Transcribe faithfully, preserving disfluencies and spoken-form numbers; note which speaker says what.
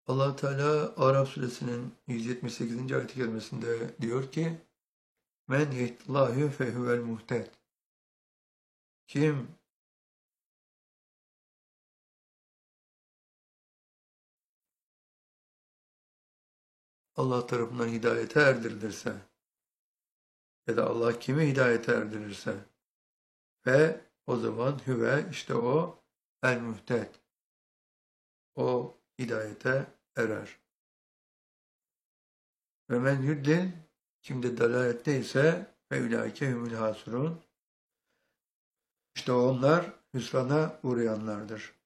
Speaker 1: Allah Teala Araf suresinin yüz yetmiş sekizinci ayet-i kerimesinde diyor ki: "Men yehdillahu fehuvel muhted." Kim Allah tarafından hidayete erdirilirse ya da Allah kimi hidayete erdirirse ve o zaman hüve işte o el muhted, o hidayete erer. Ve men yudlil, kim de dalalette ise ve ulaike humul hasirun, işte onlar hüsrana uğrayanlardır.